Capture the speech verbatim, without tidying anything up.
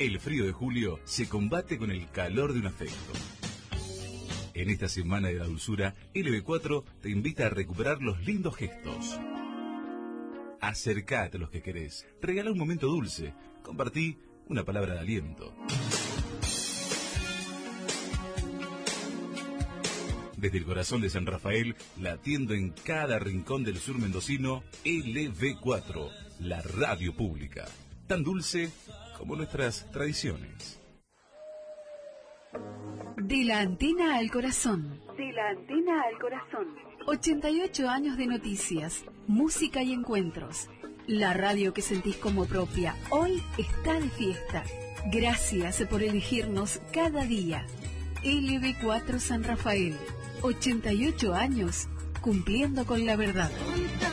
El frío de julio se combate con el calor de un afecto. En esta semana de la dulzura, L B cuatro te invita a recuperar los lindos gestos. Acercate a los que querés, regala un momento dulce, compartí una palabra de aliento. Desde el corazón de San Rafael, latiendo en cada rincón del sur mendocino, L B cuatro, la radio pública, tan dulce como nuestras tradiciones. De la antena al corazón. De la antena al corazón. ochenta y ocho años de noticias, música y encuentros. La radio que sentís como propia, hoy está de fiesta. Gracias por elegirnos cada día. L B cuatro San Rafael, ochenta y ocho años, cumpliendo con la verdad.